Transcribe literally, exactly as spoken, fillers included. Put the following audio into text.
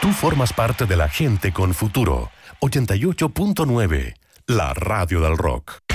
Tú formas parte de la gente con futuro. ochenta y ocho punto nueve, la radio del rock.